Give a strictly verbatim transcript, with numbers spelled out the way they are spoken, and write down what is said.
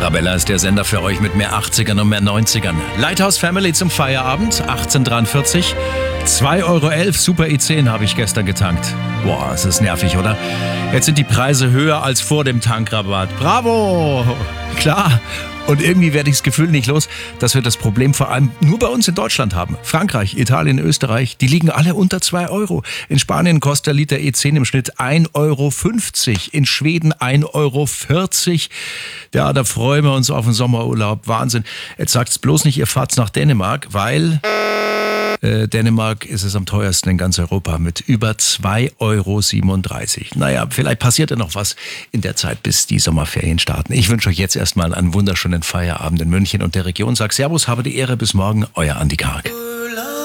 Arabella ist der Sender für euch mit mehr achtzigern und mehr neunzigern. Lighthouse Family zum Feierabend, achtzehn dreiundvierzig. zwei Euro elf Super E zehn habe ich gestern getankt. Boah, es ist nervig, oder? Jetzt sind die Preise höher als vor dem Tankrabatt. Bravo! Klar. Und irgendwie werde ich das Gefühl nicht los, dass wir das Problem vor allem nur bei uns in Deutschland haben. Frankreich, Italien, Österreich, die liegen alle unter zwei Euro. In Spanien kostet der Liter E zehn im Schnitt ein Euro fünfzig. In Schweden ein Euro vierzig. Ja, da freuen wir uns auf den Sommerurlaub. Wahnsinn. Jetzt sagt's bloß nicht, ihr fahrt's nach Dänemark, weil... Äh, Dänemark ist es am teuersten in ganz Europa mit über zwei Euro siebenunddreißig. Naja, vielleicht passiert ja noch was in der Zeit, bis die Sommerferien starten. Ich wünsche euch jetzt erstmal einen wunderschönen Feierabend in München und der Region. Sag Servus, habe die Ehre, bis morgen, euer Andi Karg.